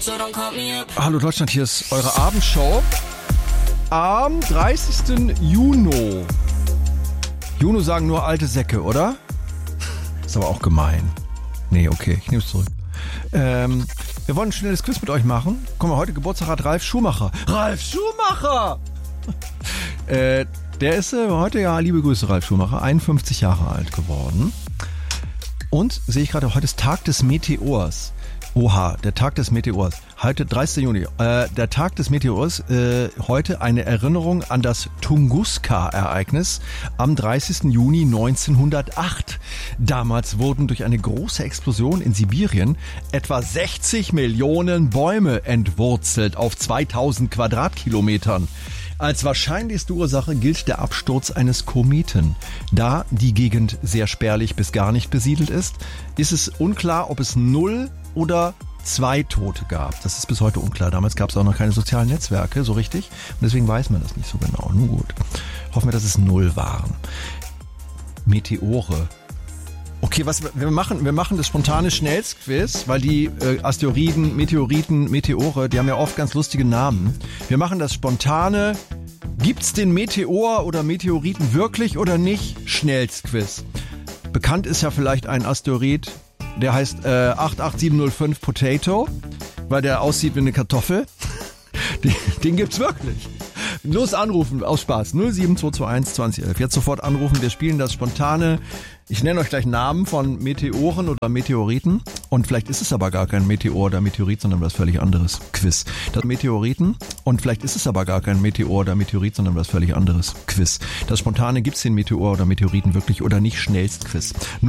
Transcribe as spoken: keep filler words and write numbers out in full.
Hallo Deutschland, hier ist eure Abendshow am dreißigsten Juni. Juni sagen nur alte Säcke, oder? Ist aber auch gemein. Nee, okay, ich nehme es zurück. Ähm, wir wollen ein schnelles Quiz mit euch machen. Guck mal, heute Geburtstag hat Ralf Schumacher. Ralf Schumacher! äh, der ist äh, heute, ja, liebe Grüße, Ralf Schumacher, einundfünfzig Jahre alt geworden. Und sehe ich gerade, heute ist Tag des Meteors. Oha, der Tag des Meteors. Heute, dreißigsten Juni. Äh, der Tag des Meteors, äh, heute eine Erinnerung an das Tunguska-Ereignis am dreißigsten Juni neunzehnhundertacht. Damals wurden durch eine große Explosion in Sibirien etwa sechzig Millionen Bäume entwurzelt auf zweitausend Quadratkilometern. Als wahrscheinlichste Ursache gilt der Absturz eines Kometen. Da die Gegend sehr spärlich bis gar nicht besiedelt ist, ist es unklar, ob es null oder zwei Tote gab. Das ist bis heute unklar. Damals gab es auch noch keine sozialen Netzwerke, so richtig. Und deswegen weiß man das nicht so genau. Nun gut. Hoffen wir, dass es null waren. Meteore. Okay, was wir machen, wir machen das spontane Schnellsquiz, weil die äh, Asteroiden, Meteoriten, Meteore, die haben ja oft ganz lustige Namen. Wir machen das spontane, gibt's den Meteor oder Meteoriten wirklich oder nicht? Schnellsquiz. Bekannt ist ja vielleicht ein Asteroid, der heißt äh, acht acht sieben null fünf Potato, weil der aussieht wie eine Kartoffel. Den, den gibt's wirklich. Los anrufen, aus Spaß. null sieben zwei zwei eins zwanzig elf. Jetzt sofort anrufen. Wir spielen das spontane. Ich nenne euch gleich Namen von Meteoren oder Meteoriten. Und vielleicht ist es aber gar kein Meteor oder Meteorit, sondern was völlig anderes. Quiz. Das Meteoriten. Und vielleicht ist es aber gar kein Meteor oder Meteorit, sondern was völlig anderes. Quiz. Das spontane, gibt's den Meteor oder Meteoriten wirklich oder nicht? Schnellst Quiz.